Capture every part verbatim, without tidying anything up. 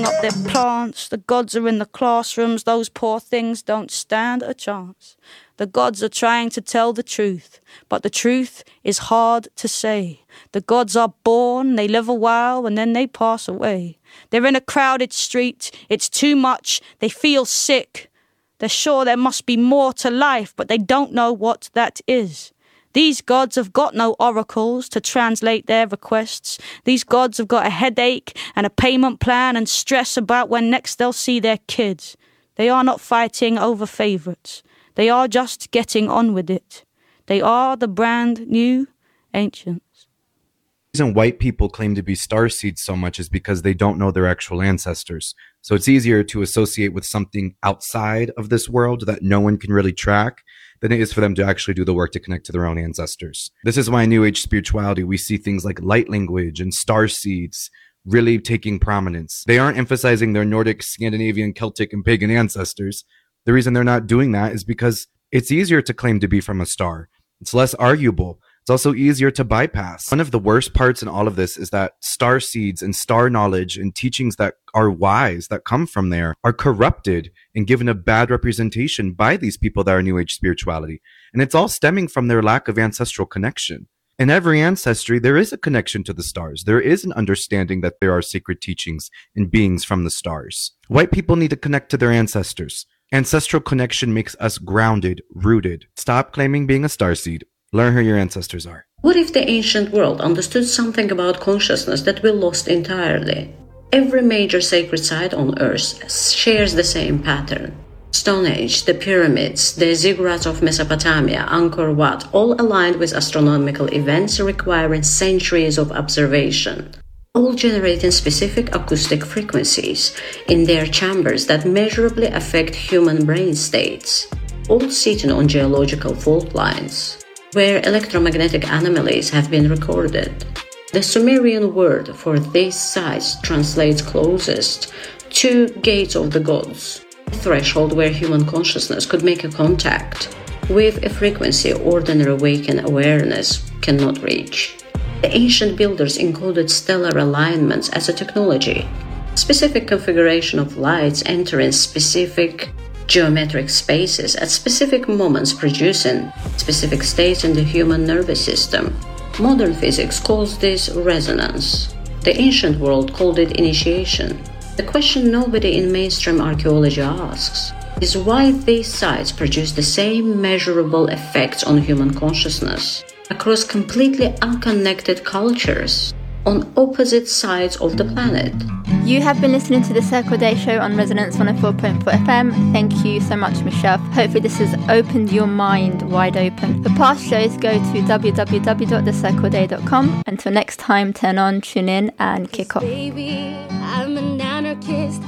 up their plants. The gods are in the classrooms. Those poor things don't stand a chance. The gods are trying to tell the truth, but the truth is hard to say. The gods are born, they live a while, and then they pass away. They're in a crowded street, it's too much, they feel sick. They're sure there must be more to life, but they don't know what that is. These gods have got no oracles to translate their requests. These gods have got a headache and a payment plan and stress about when next they'll see their kids. They are not fighting over favourites. They are just getting on with it. They are the brand new ancients. The reason white people claim to be starseeds so much is because they don't know their actual ancestors. So it's easier to associate with something outside of this world that no one can really track than it is for them to actually do the work to connect to their own ancestors. This is why in New Age spirituality, we see things like light language and starseeds really taking prominence. They aren't emphasizing their Nordic, Scandinavian, Celtic, and pagan ancestors. The reason they're not doing that is because it's easier to claim to be from a star. It's less arguable. It's also easier to bypass. One of the worst parts in all of this is that star seeds and star knowledge and teachings that are wise, that come from there, are corrupted and given a bad representation by these people that are New Age spirituality. And it's all stemming from their lack of ancestral connection. In every ancestry, there is a connection to the stars. There is an understanding that there are sacred teachings and beings from the stars. White people need to connect to their ancestors. Ancestral connection makes us grounded, rooted. Stop claiming being a starseed. Learn who your ancestors are. What if the ancient world understood something about consciousness that we lost entirely? Every major sacred site on Earth shares the same pattern. Stone Age, the pyramids, the ziggurats of Mesopotamia, Angkor Wat, all aligned with astronomical events requiring centuries of observation, all generating specific acoustic frequencies in their chambers that measurably affect human brain states, all sitting on geological fault lines, where electromagnetic anomalies have been recorded. The Sumerian word for these sites translates closest to gates of the gods, a threshold where human consciousness could make a contact with a frequency ordinary waking awareness cannot reach. The ancient builders encoded stellar alignments as a technology, specific configuration of lights entering specific geometric spaces at specific moments, producing specific states in the human nervous system. Modern physics calls this resonance. The ancient world called it initiation. The question nobody in mainstream archaeology asks is why these sites produce the same measurable effects on human consciousness across completely unconnected cultures on opposite sides of the planet. You have been listening to the Circle Day Show on Resonance one oh four point four F M. Thank you so much, Michelle. Hopefully this has opened your mind wide open. For past shows, go to w w w dot the circle day dot com. Until next time, turn on, tune in, and kick off. Baby, I'm an anarchist.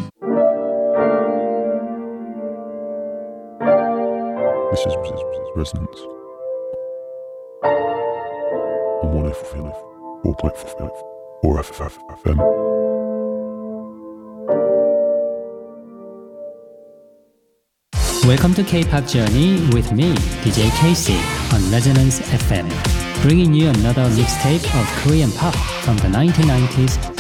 This is, this is Resonance on one oh four point four F M. Welcome to K-pop Journey with me, D J Casey, on Resonance F M, bringing you another mixtape of Korean pop from the nineteen nineties